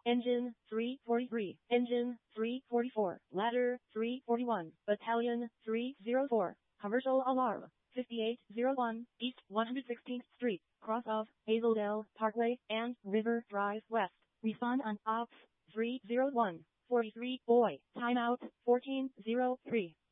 Engine 343, Engine 344, Ladder 341, Battalion 304, Commercial Alarm 5801, East 116th Street, cross of Hazeldale Parkway and River Drive West. Respond on Ops 301, 43, Boy, timeout 1403.